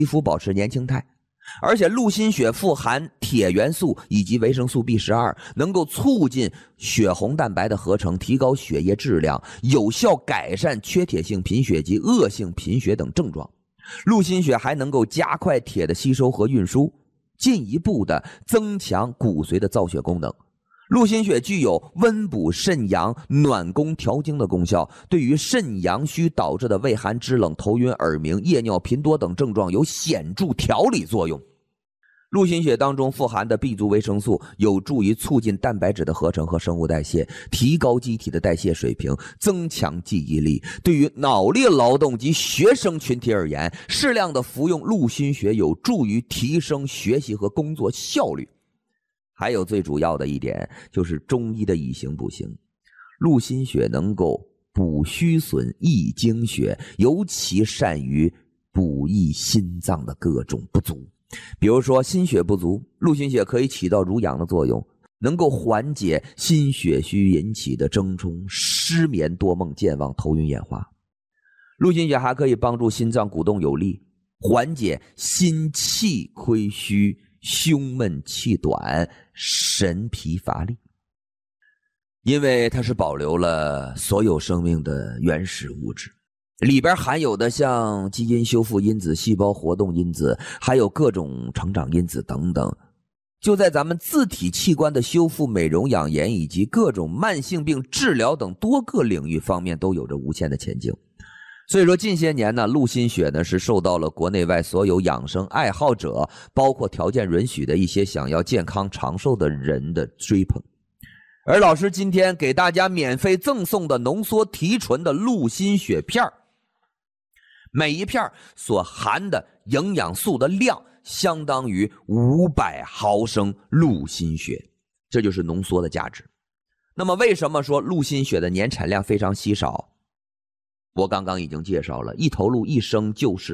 皮肤保持年轻态。而且陆心血富含铁元素以及维生素 B12， 能够促进血红蛋白的合成，提高血液质量，有效改善缺铁性贫血及恶性贫血等症状。陆心血还能够加快铁的吸收和运输，进一步的增强骨髓的造血功能。陆心血具有温补肾阳、暖宫调经的功效，对于肾阳虚导致的畏寒肢冷、头晕耳鸣、夜尿频多等症状有显著调理作用。陆心血当中富含的 B 族维生素有助于促进蛋白质的合成和生物代谢，提高机体的代谢水平，增强记忆力。对于脑力劳动及学生群体而言，适量的服用陆心血有助于提升学习和工作效率。还有最主要的一点就是中医的以形补形，陆心血能够补虚损、益精血，尤其善于补益心脏的各种不足。比如说心血不足，陆心血可以起到濡养的作用，能够缓解心血虚引起的怔忡、失眠、多梦、健忘、头晕眼花。陆心血还可以帮助心脏鼓动有力，缓解心气亏虚、胸闷气短、神疲乏力。因为它是保留了所有生命的原始物质，里边含有的像基因修复因子、细胞活动因子，还有各种成长因子等等，就在咱们自体器官的修复、美容养颜以及各种慢性病治疗等多个领域方面都有着无限的前景。所以说近些年呢，陆心血呢是受到了国内外所有养生爱好者，包括条件允许的一些想要健康长寿的人的追捧。而老师今天给大家免费赠送的浓缩提纯的陆心血片，每一片所含的营养素的量相当于500毫升陆心血，这就是浓缩的价值。那么为什么说陆心血的年产量非常稀少？我刚刚已经介绍了，一头鹿一升就是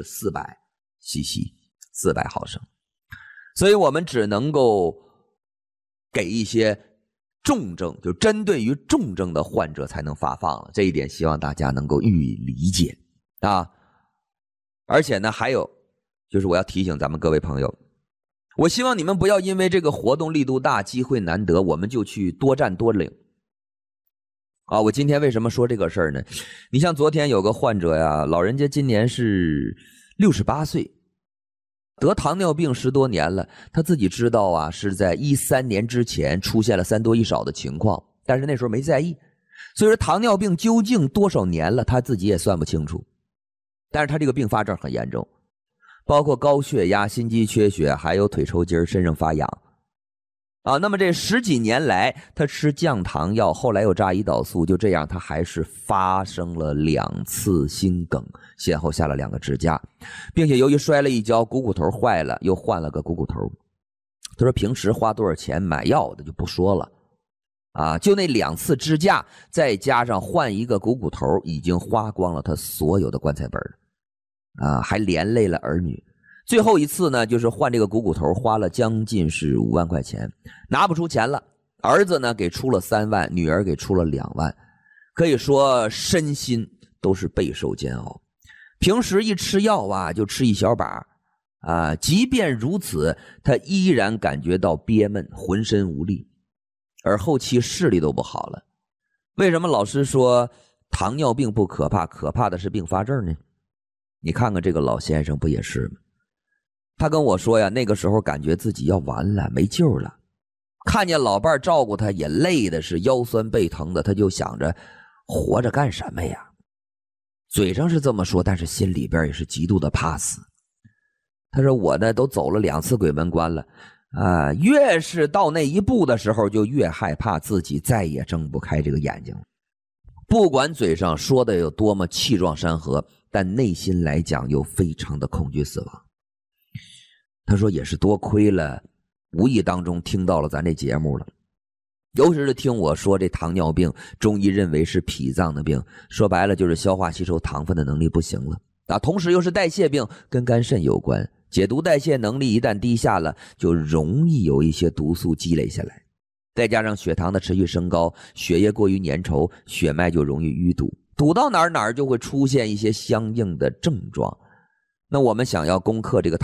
400cc ，400毫升，所以我们只能够给一些重症，就针对于重症的患者才能发放了，这一点希望大家能够予以理解啊。而且呢，还有就是我要提醒咱们各位朋友，我希望你们不要因为这个活动力度大、机会难得，我们就去多占多领。我今天为什么说这个事儿呢？你像昨天有个患者呀，老人家今年是68岁，得糖尿病10多年了，他自己知道啊，是在13年之前出现了3多1少的情况，但是那时候没在意，所以说糖尿病究竟多少年了，他自己也算不清楚。但是他这个并发症很严重，包括高血压、心肌缺血，还有腿抽筋、身上发痒。那么这10几年来，他吃降糖药，后来又扎胰岛素，就这样他还是发生了2次心梗，先后下了2个支架，并且由于摔了一跤，股骨头坏了，又换了个股骨头。他说平时花多少钱买药的就不说了，就那2次支架，再加上换一个股骨头，已经花光了他所有的棺材本了，还连累了儿女。最后一次呢，就是换这个股骨头，花了将近是5万块钱，拿不出钱了。儿子呢给出了3万，女儿给出了2万，可以说身心都是备受煎熬。平时一吃药就吃一小把，即便如此，他依然感觉到憋闷，浑身无力，而后期视力都不好了。为什么老师说糖尿病不可怕，可怕的是并发症呢？你看看这个老先生不也是吗？他跟我说呀，那个时候感觉自己要完了，没救了，看见老伴照顾他也累的是腰酸背疼的，他就想着活着干什么呀？嘴上是这么说，但是心里边也是极度的怕死。他说我呢都走了2次鬼门关了，越是到那一步的时候，就越害怕自己再也睁不开这个眼睛了。不管嘴上说的有多么气壮山河，但内心来讲又非常的恐惧死亡。他说也是多亏了无意当中听到了咱这节目了，尤其是听我说这糖尿病中医认为是脾脏的病，说白了就是消化吸收糖分的能力不行了，同时又是代谢病，跟肝肾有关，解毒代谢能力一旦低下了，就容易有一些毒素积累下来，再加上血糖的持续升高，血液过于粘稠，血脉就容易淤堵，堵到哪儿就会出现一些相应的症状。那我们想要攻克这个